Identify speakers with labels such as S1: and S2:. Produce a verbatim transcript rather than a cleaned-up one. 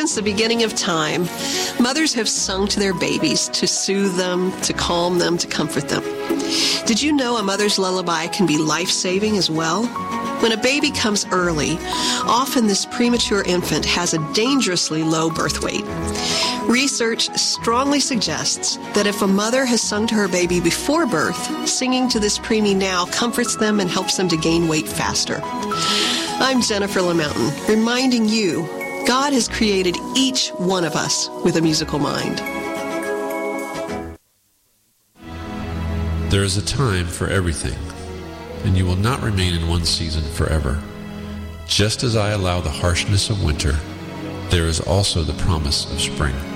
S1: since the beginning of time, mothers have sung to their babies to soothe them, to calm them, to comfort them. Did you know a mother's lullaby can be life-saving as well? When a baby comes early, often this premature infant has a dangerously low birth weight. Research strongly suggests that if a mother has sung to her baby before birth, singing to this preemie now comforts them and helps them to gain weight faster. I'm Jennifer LaMountain, reminding you, God has created each one of us with a musical mind.
S2: There is a time for everything, and you will not remain in one season forever. Just as I allow the harshness of winter, there is also the promise of spring.